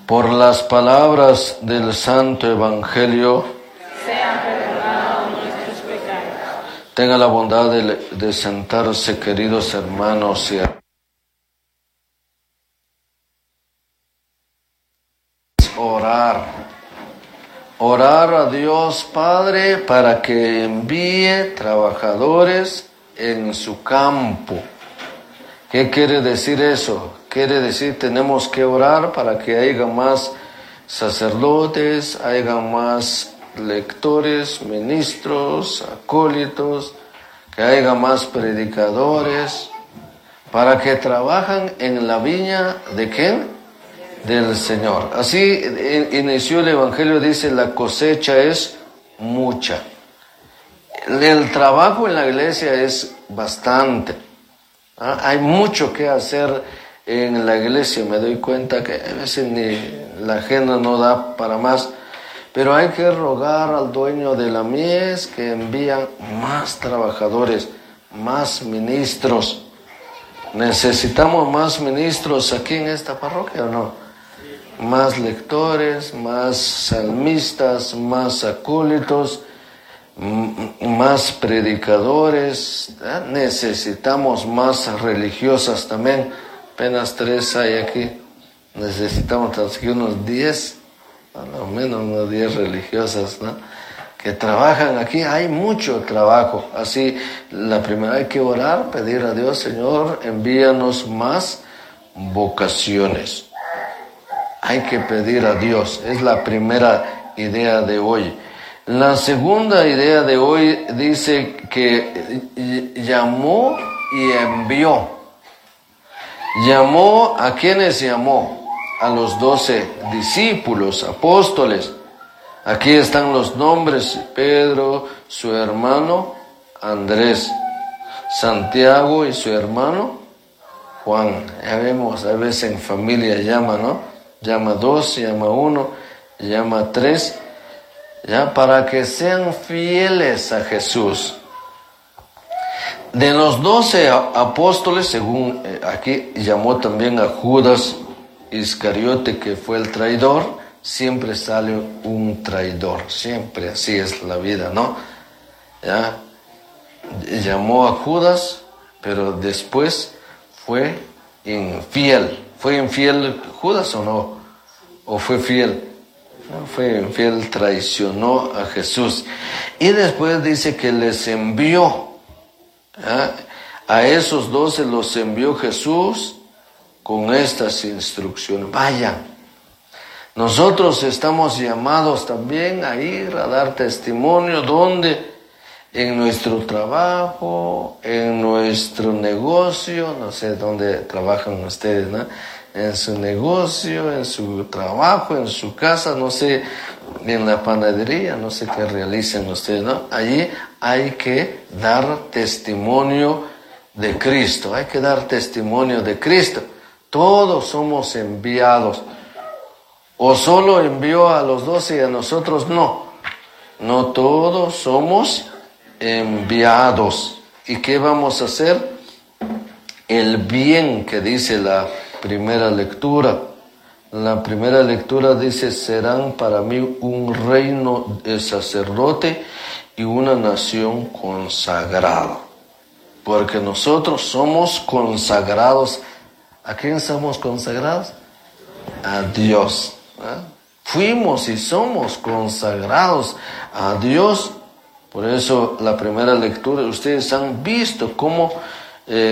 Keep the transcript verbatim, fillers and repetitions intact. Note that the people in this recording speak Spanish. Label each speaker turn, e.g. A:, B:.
A: Por las palabras del Santo Evangelio,
B: sean perdonados nuestros pecados.
A: Tenga la bondad de, de sentarse, queridos hermanos y orar. Orar a Dios Padre para que envíe trabajadores en su campo. ¿Qué quiere decir eso? Quiere decir tenemos que orar para que haya más sacerdotes, haya más lectores, ministros, acólitos, que haya más predicadores, para que trabajen en la viña ¿de quién? Del Señor. Así inició el Evangelio, dice la cosecha es mucha. El trabajo en la iglesia es bastante. ¿Ah? Hay mucho que hacer en la iglesia, me doy cuenta que a veces ni la agenda no da para más, pero hay que rogar al dueño de la mies que envían más trabajadores, más ministros. ¿Necesitamos más ministros aquí en esta parroquia o no? Más lectores, más salmistas, más acólitos, más predicadores, ¿eh? Necesitamos más religiosas también, apenas tres hay aquí, necesitamos aquí unos diez, a lo menos unos diez religiosas, ¿no? Que trabajan aquí, hay mucho trabajo. Así, la primera hay que orar, pedir a Dios, Señor, envíanos más vocaciones. Hay que pedir a Dios, es la primera idea de hoy. La segunda idea de hoy dice que llamó y envió. Llamó, ¿a quiénes llamó? A los doce discípulos, apóstoles. Aquí están los nombres: Pedro, su hermano Andrés, Santiago y su hermano Juan. Ya vemos, a veces en familia llama, ¿no? Llama dos, llama uno, llama tres, ya para que sean fieles a Jesús. De los doce apóstoles, según eh, aquí llamó también a Judas Iscariote, que fue el traidor. Siempre sale un traidor, siempre así es la vida, ¿no? Ya llamó a Judas, pero después fue infiel. ¿Fue infiel Judas o no? ¿O fue fiel? No, fue infiel, traicionó a Jesús. Y después dice que les envió. ¿Ya? A esos doce los envió Jesús con estas instrucciones: vayan. Nosotros estamos llamados también a ir a dar testimonio. ¿Dónde? En nuestro trabajo, en nuestro negocio, no sé dónde trabajan ustedes, ¿no? En su negocio, en su trabajo, en su casa, no sé, en la panadería, no sé qué realicen ustedes, ¿no? Allí hay que dar testimonio de Cristo, hay que dar testimonio de Cristo. Todos somos enviados. ¿O solo envió a los doce y a nosotros no? No, todos somos enviados. ¿Y qué vamos a hacer? El bien que dice la primera lectura. La primera lectura dice: serán para mí un reino de sacerdote y una nación consagrada. Porque nosotros somos consagrados. ¿A quién somos consagrados? A Dios. ¿Eh? Fuimos y somos consagrados a Dios. Por eso la primera lectura, ustedes han visto cómo